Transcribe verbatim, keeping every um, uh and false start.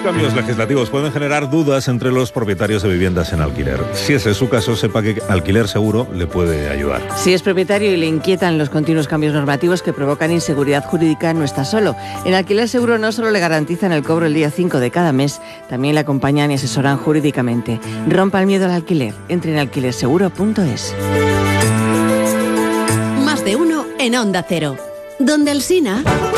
cambios legislativos pueden generar dudas entre los propietarios de viviendas en alquiler. Si ese es su caso, sepa que Alquiler Seguro le puede ayudar. Si es propietario y le inquietan los continuos cambios normativos que provocan inseguridad jurídica, no está solo. En Alquiler Seguro no solo le garantizan el cobro el día cinco de cada mes, también le acompañan y asesoran jurídicamente. Rompa el miedo al alquiler. Entre en alquiler seguro punto es. Más de uno en Onda Cero. Donde Alsina.